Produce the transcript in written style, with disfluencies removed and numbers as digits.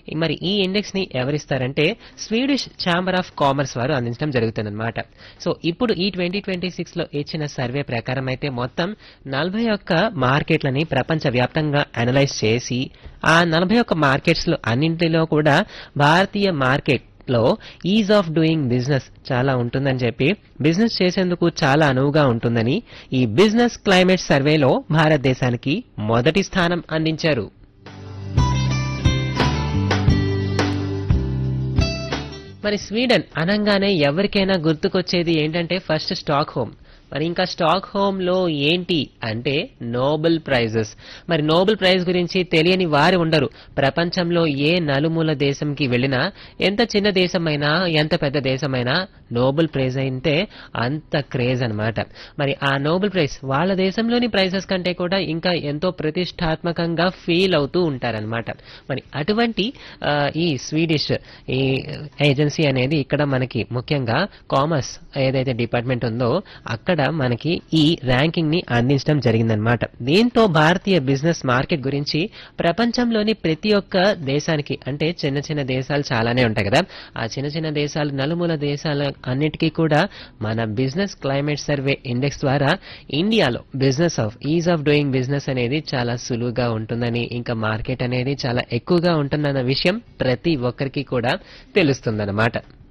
మరి ఈ ఇండెక్స్ ని ఎవరిస్తారంటే స్వీడిష్ ఛాంబర్ ఆఫ్ కామర్స్ వారు అందించడం జరుగుతుందన్నమాట. సో ఇప్పుడు ఈ 2026 లో ఇచ్చిన సర్వే ప్రకారం అయితే మొత్తం 41 మార్కెట్లని ప్రపంచ వ్యాప్తంగా అనలైజ్ చేసి ఆ 41 మార్కెట్స్ లో అన్నింటిలో కూడా భారతీయ మార్కెట్ లో ఈజ్ ఆఫ్ డూయింగ్ బిజినెస్ చాలా ఉంటుందని చెప్పి బిజినెస్ చేసేందుకు చాలా అనువుగా ఉంటుందని ఈ బిజినెస్ క్లైమేట్ సర్వేలో భారతదేశానికి మొదటి స్థానం అందించారు. మరి స్వీడన్ అనంగానే ఎవరికైనా గుర్తుకొచ్చేది ఏంటంటే ఫస్ట్ స్టాక్ హోమ్. మరి ఇంకా స్టాక్ హోమ్ లో ఏంటి అంటే నోబెల్ ప్రైజెస్. మరి నోబెల్ ప్రైజ్ గురించి తెలియని వారు ఉండరు. ప్రపంచంలో ఏ నలుమూల దేశంకి వెళ్ళినా, ఎంత చిన్న దేశమైనా ఎంత పెద్ద దేశమైనా నోబెల్ ప్రైజ్ అయితే అంత క్రేజ్ అన్నమాట. మరి ఆ నోబెల్ ప్రైజ్ వాళ్ళ దేశంలోని ప్రైజెస్ కంటే కూడా ఇంకా ఎంతో ప్రతిష్టాత్మకంగా ఫీల్ అవుతూ ఉంటారనమాట. మరి అటువంటి ఈ స్వీడిష్ ఈ ఏజెన్సీ అనేది ఇక్కడ మనకి ముఖ్యంగా కామర్స్ ఏదైతే డిపార్ట్మెంట్ ఉందో అక్కడ మనకి ఈ ర్యాంకింగ్ ని అందించడం జరిగిందనమాట. దీంతో భారతీయ బిజినెస్ మార్కెట్ గురించి ప్రపంచంలోని ప్రతి ఒక్క దేశానికి, అంటే చిన్న చిన్న దేశాలు చాలానే ఉంటాయి కదా, ఆ చిన్న చిన్న దేశాలు నలుమూల దేశాల అన్నిటికీ కూడా మన బిజినెస్ క్లైమేట్ సర్వే ఇండెక్స్ ద్వారా ఇండియాలో business of is of doing business అనేది చాలా సులువుగా ఉంటుందని, ఇంకా మార్కెట్ అనేది చాలా ఎక్కువగా ఉంటుందన్న విషయం ప్రతి ఒక్కరికి కూడా తెలుస్తుందన్నమాట.